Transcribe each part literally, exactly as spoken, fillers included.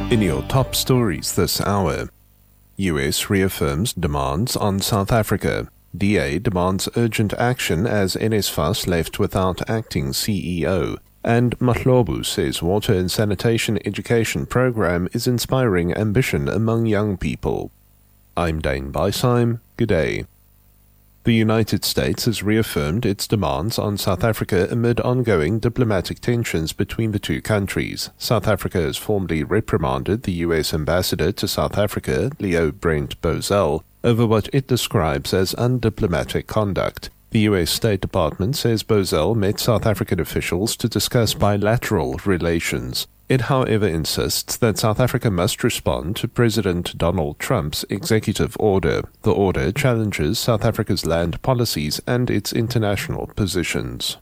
In your top stories this hour, U S reaffirms demands on South Africa. D A demands urgent action as N S F A S left without acting C E O. And Mahlobu says water and sanitation education program is inspiring ambition among young people. I'm Dane Beisheim. Good day. The United States has reaffirmed its demands on South Africa amid ongoing diplomatic tensions between the two countries. South Africa has formally reprimanded the U S ambassador to South Africa, Leo Brent Bozell, over what it describes as undiplomatic conduct. The U S State Department says Bozell met South African officials to discuss bilateral relations. It, however, insists that South Africa must respond to President Donald Trump's executive order. The order challenges South Africa's land policies and its international positions.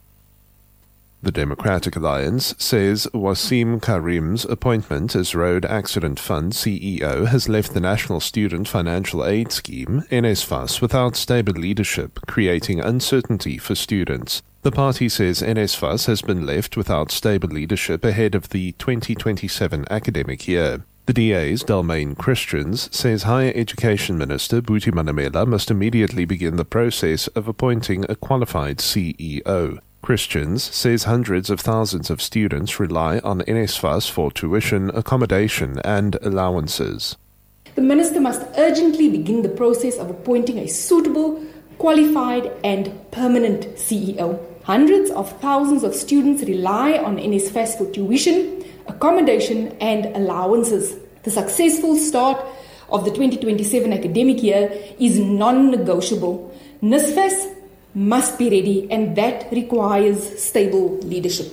The Democratic Alliance says Wasim Karim's appointment as Road Accident Fund C E O has left the National Student Financial Aid Scheme, N S F A S, without stable leadership, creating uncertainty for students. The party says N S F A S has been left without stable leadership ahead of the twenty twenty-seven academic year. The D A's Delmain Christians says Higher Education Minister Buti Manamela must immediately begin the process of appointing a qualified C E O. Christians says hundreds of thousands of students rely on N S F A S for tuition, accommodation and allowances. The Minister must urgently begin the process of appointing a suitable, qualified and permanent C E O. Hundreds of thousands of students rely on N S F A S for tuition, accommodation and allowances. The successful start of the twenty twenty-seven academic year is non-negotiable. N S F A S must be ready, and that requires stable leadership.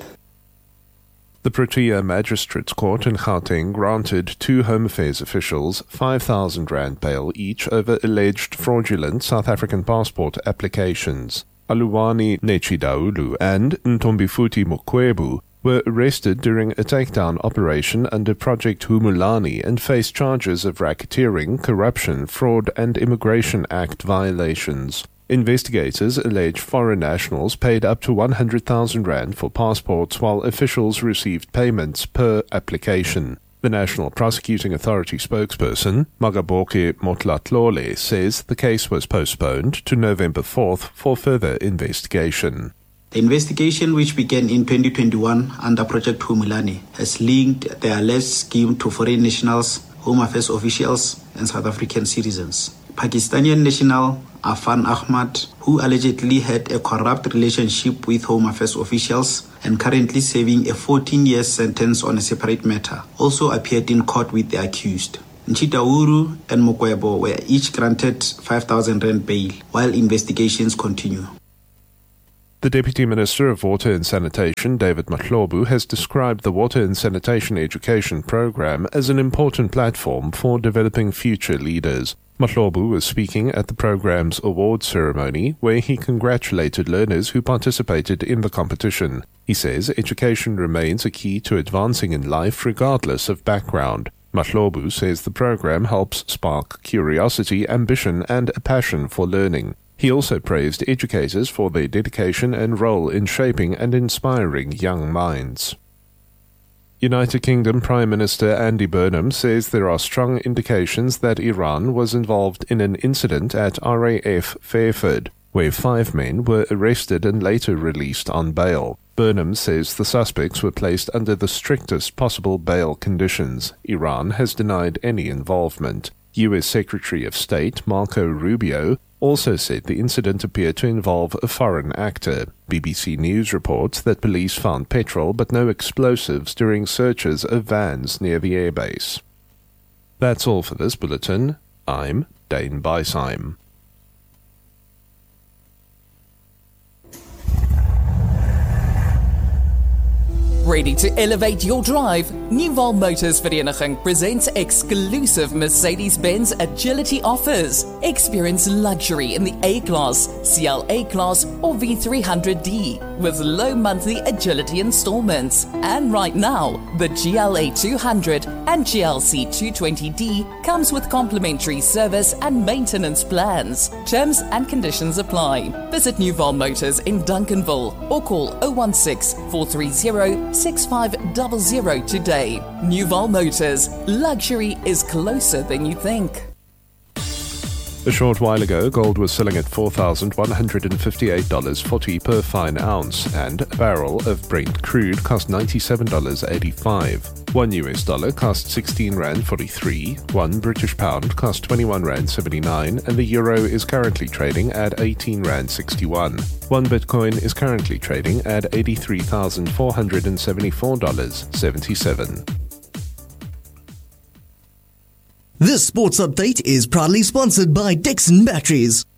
The Protea Magistrates Court in Gauteng granted two Home Affairs officials five thousand rand bail each over alleged fraudulent South African passport applications. Aluwani Nechidaulu and Ntombifuthi Mokwebu were arrested during a takedown operation under Project Humulani and face charges of racketeering, corruption, fraud and Immigration Act violations. Investigators allege foreign nationals paid up to one hundred thousand rand for passports while officials received payments per application. The National Prosecuting Authority spokesperson, Magaboke Motlatlole, says the case was postponed to November fourth for further investigation. The investigation, which began in twenty twenty-one under Project Humulani, has linked the alleged scheme to foreign nationals, Home Affairs officials and South African citizens. Pakistani national Afan Ahmad, who allegedly had a corrupt relationship with Home Affairs officials and currently serving a fourteen-year sentence on a separate matter, also appeared in court with the accused. Nchitauru and Mokwebo were each granted five thousand rand bail while investigations continue. The Deputy Minister of Water and Sanitation, David Mahlobu, has described the Water and Sanitation Education Program as an important platform for developing future leaders. Mahlobu was speaking at the program's award ceremony, where he congratulated learners who participated in the competition. He says education remains a key to advancing in life regardless of background. Mahlobu says the program helps spark curiosity, ambition and a passion for learning. He also praised educators for their dedication and role in shaping and inspiring young minds. United Kingdom Prime Minister Andy Burnham says there are strong indications that Iran was involved in an incident at R A F Fairford, where five men were arrested and later released on bail. Burnham says the suspects were placed under the strictest possible bail conditions. Iran has denied any involvement. U S Secretary of State Marco Rubio also said the incident appeared to involve a foreign actor. B B C News reports that police found petrol but no explosives during searches of vans near the airbase. That's all for this bulletin. I'm Dane Beisheim. Ready to elevate your drive? Nieuwal Motors Vereniging presents exclusive Mercedes-Benz Agility offers. Experience luxury in the A-Class, C L A Class or V three hundred D. with low monthly agility installments. And right now, the G L A two hundred and G L C two twenty D comes with complimentary service and maintenance plans. Terms and conditions apply. Visit New Val Motors in Duncanville or call oh one six, four three zero, six five zero zero today. New Val Motors. Luxury is closer than you think. A short while ago, gold was selling at four thousand one hundred fifty-eight dollars and forty cents per fine ounce, and a barrel of Brent crude cost ninety-seven dollars and eighty-five cents. One U S dollar cost sixteen rand forty-three, one British pound cost twenty-one rand seventy-nine, and the euro is currently trading at eighteen rand sixty-one. One Bitcoin is currently trading at eighty-three thousand four hundred seventy-four dollars and seventy-seven cents. This sports update is proudly sponsored by Dixon Batteries.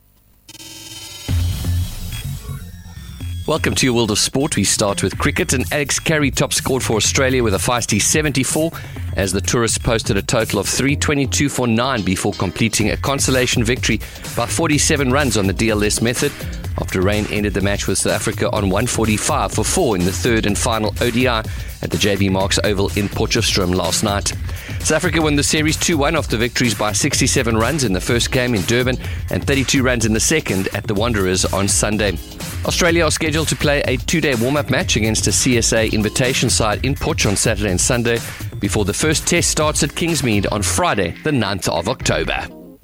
Welcome to your world of sport. We start with cricket, and Alex Carey top scored for Australia with a feisty seventy-four as the tourists posted a total of three twenty-two for nine before completing a consolation victory by forty-seven runs on the D L S method after rain ended the match with South Africa on one forty-five for four in the third and final O D I at the J B Marks Oval in Potchefstroom last night. South Africa won the series two one after victories by sixty-seven runs in the first game in Durban and thirty-two runs in the second at the Wanderers on Sunday. Australia are scheduled to play a two-day warm-up match against a C S A invitation side in Potch on Saturday and Sunday before the first test starts at Kingsmead on Friday, the ninth of October.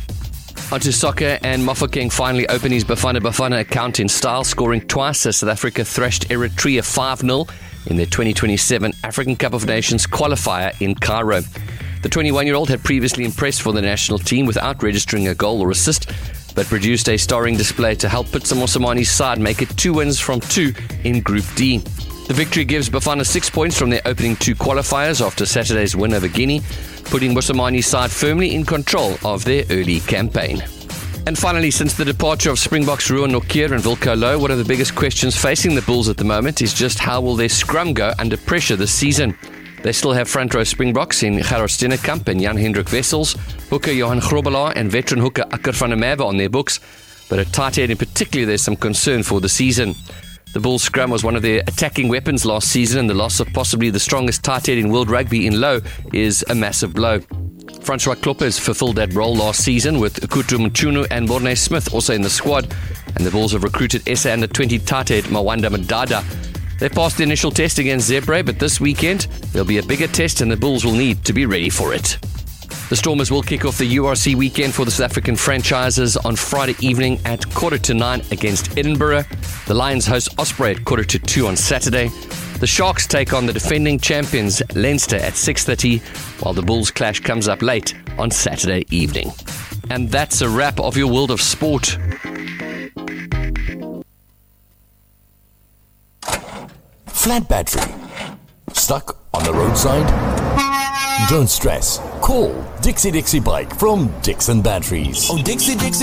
Onto soccer, and Mofokeng finally opened his Bafana Bafana account in style, scoring twice as South Africa thrashed Eritrea five nil in their twenty twenty-seven African Cup of Nations qualifier in Cairo. The twenty-one-year-old had previously impressed for the national team without registering a goal or assist, but produced a starring display to help Pitso Mosimani's side make it two wins from two in Group D. The victory gives Bafana six points from their opening two qualifiers after Saturday's win over Guinea, putting Mosimani's side firmly in control of their early campaign. And finally, since the departure of Springboks Ruan Nokia and Wilco Louw, one of the biggest questions facing the Bulls at the moment is just how will their scrum go under pressure this season. They still have front row Springboks in Gerard Steenekamp and Jan-Hendrik Wessels, hooker Johan Grobelaar and veteran hooker Akker van der Merwe on their books, but at tight head in particular there's some concern for the season. The Bulls scrum was one of their attacking weapons last season, and the loss of possibly the strongest tight head in world rugby in Louw is a massive blow. Francois Kloppers fulfilled that role last season with Kutu Mchunu and Morne Smith also in the squad, and the Bulls have recruited S A under twenty tight head Mawanda Madada. They passed the initial test against Zebre, but this weekend there'll be a bigger test and the Bulls will need to be ready for it. The Stormers will kick off the U R C weekend for the South African franchises on Friday evening at quarter to nine against Edinburgh. The Lions host Osprey at quarter to two on Saturday. The Sharks take on the defending champions Leinster at six thirty, while the Bulls clash comes up late on Saturday evening. And that's a wrap of your world of sport. Flat battery. Stuck on the roadside? Don't stress. Call Dixie Dixie Bike from Dixon Batteries. Oh, Dixie Dixie.